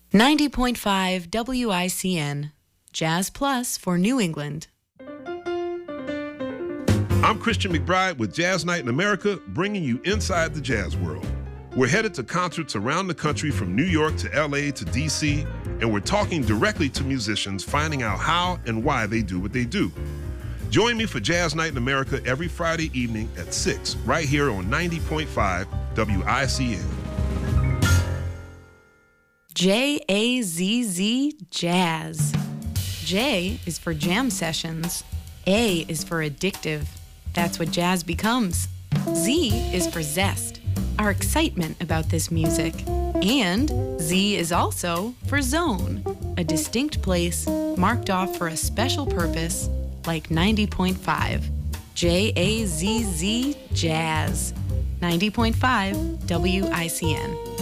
90.5 WICN, Jazz Plus for New England. I'm Christian McBride with Jazz Night in America, bringing you inside the jazz world. We're headed to concerts around the country from New York to LA to DC, and we're talking directly to musicians, finding out how and why they do what they do. Join me for Jazz Night in America every Friday evening at 6, right here on 90.5 WICN. J-A-Z-Z, Jazz. J is for jam sessions. A is for addictive. That's what jazz becomes. Z is for zest, our excitement about this music. And Z is also for zone, a distinct place marked off for a special purpose, like 90.5. J-A-Z-Z, Jazz. 90.5 WICN.